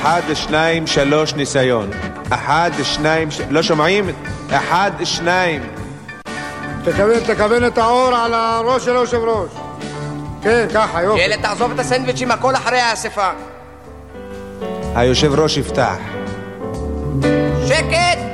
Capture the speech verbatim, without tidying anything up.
אחד, שניים, שלוש, ניסיון. אחד, שניים, ש... לא שומעים? אחד, שניים. תכוון, תכוון את האור על הראש של היושב ראש. כן, ככה, יופי. ילד, תעזוב את הסנדוויצ'ים, הכל אחרי האספה. היושב ראש יפתח. שקט!